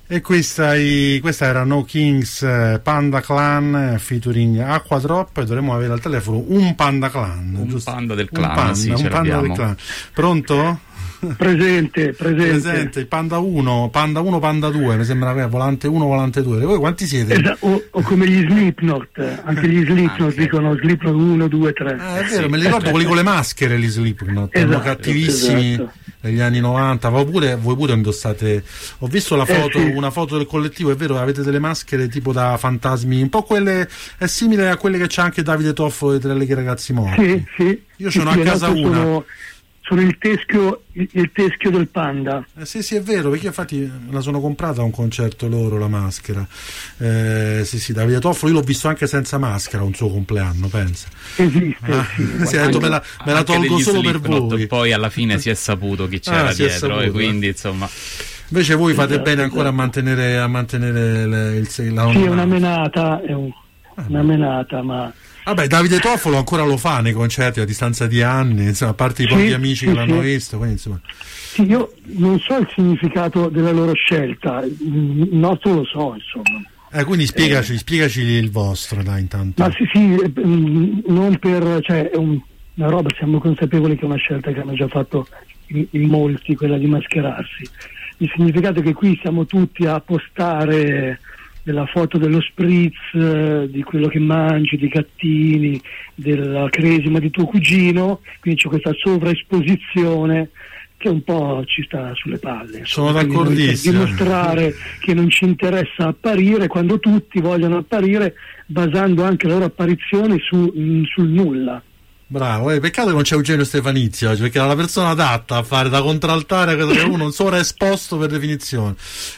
E questa era No Kings, Panda Clan featuring Acqua Drop, e dovremmo avere al telefono un Panda Clan, un giusto? panda del clan, ce panda del clan. Pronto? Presente. Il Panda 1, Panda 2, mi sembra che è volante 1, volante 2. Voi quanti siete? O come gli Slipknot, anche gli Slipknot dicono Slipknot 1, 2, 3. È vero, me li ricordo quelli con le maschere, gli Slipknot, erano cattivissimi negli anni 90. Voi pure indossate, ho visto la foto, una foto del collettivo, è vero, avete delle maschere tipo da fantasmi, un po' quelle, è simile a quelle che c'ha anche Davide Toffolo e Tre Ragazzi Morti. Sì. Io ce n'ho a casa una. Sono il teschio del Panda. Sì, è vero, perché infatti me la sono comprata a un concerto loro, la maschera. Sì, Davide Toffolo, io l'ho visto anche senza maschera a un suo compleanno, pensa. Esiste, sì. Ha detto me la tolgo solo per voi. Poi alla fine si è saputo chi c'era dietro, e quindi insomma. Invece voi fate bene ancora a mantenere la Sì, è una menata, ma... Vabbè, Davide Toffolo ancora lo fa nei concerti a distanza di anni, insomma, a parte i pochi amici che l'hanno visto, quindi insomma. Sì, io non so il significato della loro scelta, il nostro lo so, insomma. Quindi spiegaci il vostro, dai, intanto. Ma sì, non per, cioè, è una roba, siamo consapevoli che è una scelta che hanno già fatto in molti, quella di mascherarsi. Il significato è che qui siamo tutti a postare della foto dello spritz, di quello che mangi, di gattini, della cresima di tuo cugino, quindi c'è questa sovraesposizione che un po' ci sta sulle palle. Sono d'accordissimo. Dimostrare che non ci interessa apparire quando tutti vogliono apparire, basando anche la loro apparizione sul nulla. Bravo, peccato che non c'è Eugenio Stefanizzi oggi, perché era la persona adatta a fare da contraltare, credo che uno sovraesposto per definizione.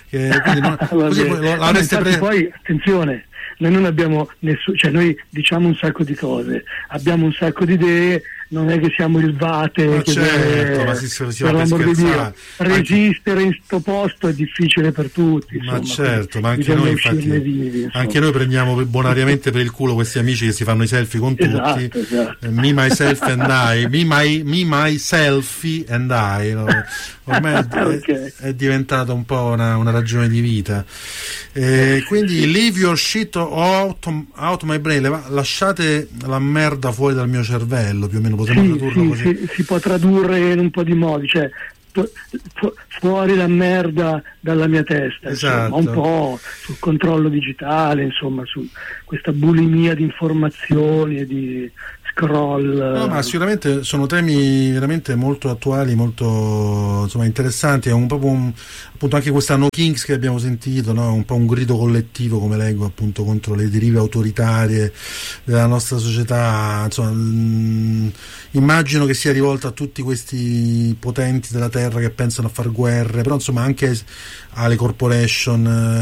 Poi attenzione, noi non abbiamo cioè noi diciamo un sacco di cose, abbiamo un sacco di idee, non è che siamo il Vate, ma che certo, ma si va per scherzare. Resistere in sto posto è difficile per tutti, insomma, ma certo, ma anche noi infatti anche noi prendiamo bonariamente per il culo questi amici che si fanno i selfie con tutti. Esatto. Me, myself and I, me selfie and I, no? Ormai è diventata un po' una ragione di vita. Quindi leave your shit out my brain, lasciate la merda fuori dal mio cervello, più o meno potremmo tradurlo così. Si può tradurre in un po' di modi, cioè fuori la merda dalla mia testa, esatto. Insomma, un po' sul controllo digitale, insomma, su questa bulimia di informazioni e di scroll. No, ma sicuramente sono temi veramente molto attuali, molto insomma interessanti. È appunto anche questa No Kings che abbiamo sentito, no? Un po' un grido collettivo, come leggo, appunto, contro le derive autoritarie della nostra società. Insomma, immagino che sia rivolta a tutti questi potenti della terra che pensano a far guerre, però insomma anche alle corporation,